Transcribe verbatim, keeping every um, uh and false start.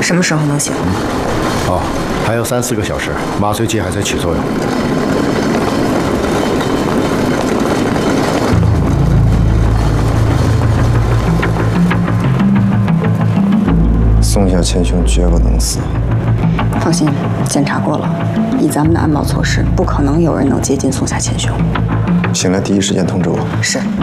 什么时候能醒？ 哦，还有三四个小时，麻醉剂还在起作用。 松下千雄绝不能死。 放心，检查过了，以咱们的安保措施，不可能有人能接近松下千雄。 醒来第一时间通知我。 是。